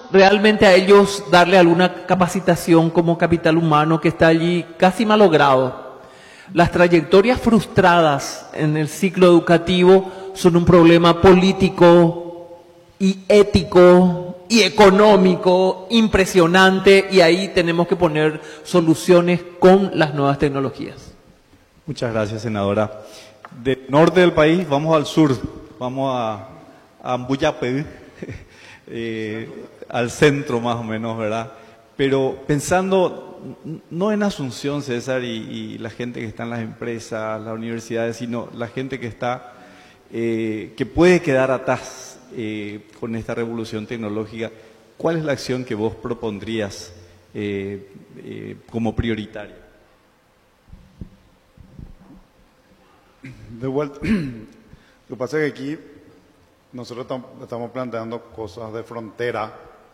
realmente a ellos darle alguna capacitación como capital humano que está allí casi malogrado. Las trayectorias frustradas en el ciclo educativo son un problema político y ético y económico impresionante, y ahí tenemos que poner soluciones con las nuevas tecnologías. Muchas gracias, senadora. Del norte del país vamos al sur, vamos a Ambuyapé, al centro más o menos, ¿verdad? Pero pensando no en Asunción, César, y la gente que está en las empresas, las universidades, sino la gente que está, que puede quedar atrás con esta revolución tecnológica, ¿cuál es la acción que vos propondrías como prioritaria? De vuelta, lo que pasa es que aquí nosotros estamos planteando cosas de frontera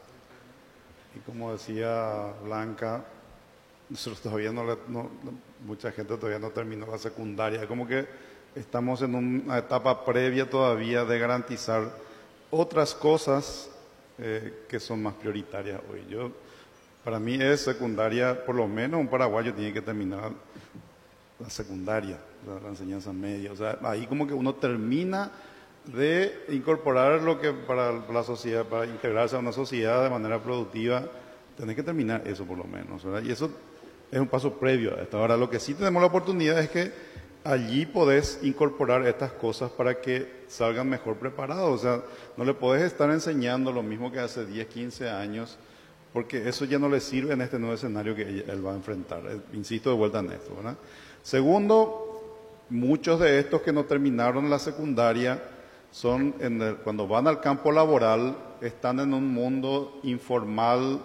y como decía Blanca, nosotros todavía mucha gente todavía no terminó la secundaria, es como que estamos en una etapa previa todavía de garantizar otras cosas que son más prioritarias hoy. Para mí es secundaria, por lo menos un paraguayo tiene que terminar la secundaria, la enseñanza media, o sea, ahí como que uno termina de incorporar lo que para la sociedad, para integrarse a una sociedad de manera productiva, tenés que terminar eso por lo menos, ¿verdad? Y eso es un paso previo a esto. Ahora, lo que sí tenemos la oportunidad es que allí podés incorporar estas cosas para que salgan mejor preparados, o sea, no le podés estar enseñando lo mismo que hace 10, 15 años, porque eso ya no le sirve en este nuevo escenario que él va a enfrentar. Insisto de vuelta en esto, ¿verdad? Segundo, muchos de estos que no terminaron la secundaria son, cuando van al campo laboral, están en un mundo informal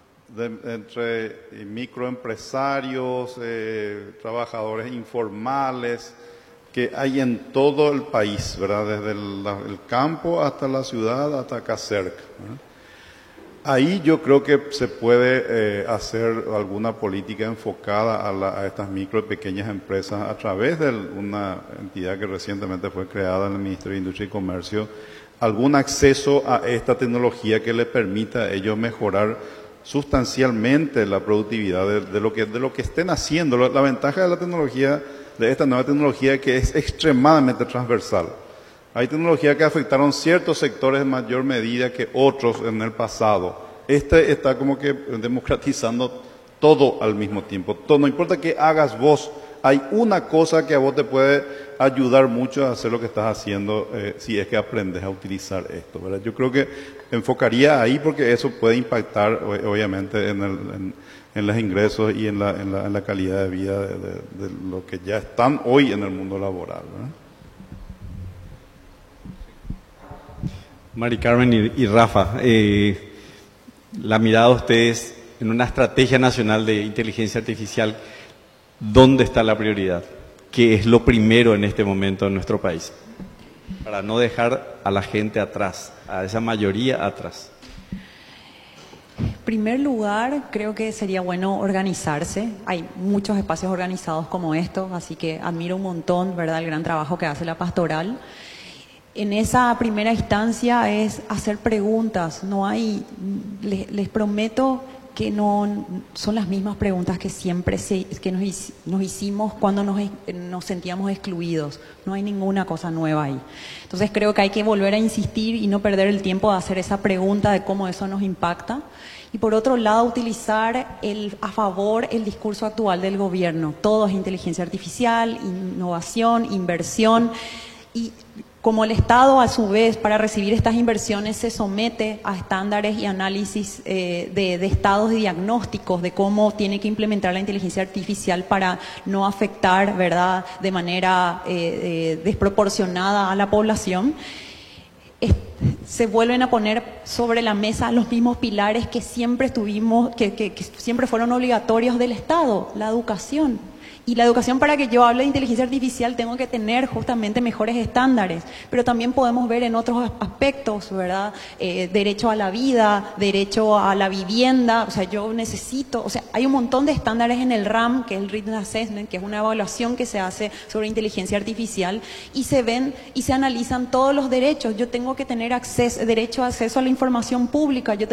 entre microempresarios, trabajadores informales, que hay en todo el país, ¿verdad? Desde el campo hasta la ciudad, hasta acá cerca, ¿verdad? Ahí yo creo que se puede hacer alguna política enfocada a estas micro y pequeñas empresas a través de una entidad que recientemente fue creada en el Ministerio de Industria y Comercio, algún acceso a esta tecnología que le permita a ellos mejorar sustancialmente la productividad de lo que estén haciendo. La ventaja de la tecnología, de esta nueva tecnología, es que es extremadamente transversal. Hay tecnologías que afectaron ciertos sectores en mayor medida que otros en el pasado. Este está como que democratizando todo al mismo tiempo. Todo, no importa qué hagas vos, hay una cosa que a vos te puede ayudar mucho a hacer lo que estás haciendo si es que aprendes a utilizar esto, ¿verdad? Yo creo que enfocaría ahí porque eso puede impactar obviamente en los ingresos y en la calidad de vida de los que ya están hoy en el mundo laboral, ¿verdad? Mari Carmen y Rafa, la mirada de ustedes en una estrategia nacional de inteligencia artificial, ¿dónde está la prioridad? ¿Qué es lo primero en este momento en nuestro país? Para no dejar a la gente atrás, a esa mayoría atrás. En primer lugar, creo que sería bueno organizarse. Hay muchos espacios organizados como estos, así que admiro un montón, ¿verdad?, el gran trabajo que hace la pastoral. En esa primera instancia es hacer preguntas. No hay, les prometo que no son las mismas preguntas que siempre que nos hicimos cuando nos sentíamos excluidos. No hay ninguna cosa nueva ahí. Entonces creo que hay que volver a insistir y no perder el tiempo de hacer esa pregunta de cómo eso nos impacta. Y por otro lado, utilizar a favor el discurso actual del gobierno. Todo es inteligencia artificial, innovación, inversión. Y como el Estado, a su vez, para recibir estas inversiones, se somete a estándares y análisis de estados y diagnósticos de cómo tiene que implementar la inteligencia artificial para no afectar, ¿verdad?, de manera desproporcionada a la población, se vuelven a poner sobre la mesa los mismos pilares que siempre tuvimos, que siempre fueron obligatorios del Estado, la educación. Y la educación, para que yo hable de inteligencia artificial, tengo que tener justamente mejores estándares, pero también podemos ver en otros aspectos, ¿verdad? Derecho a la vida, derecho a la vivienda, o sea, yo necesito, o sea, hay un montón de estándares en el RAM, que es el Written Assessment, que es una evaluación que se hace sobre inteligencia artificial, y se ven y se analizan todos los derechos. Yo tengo que tener derecho a acceso a la información pública, yo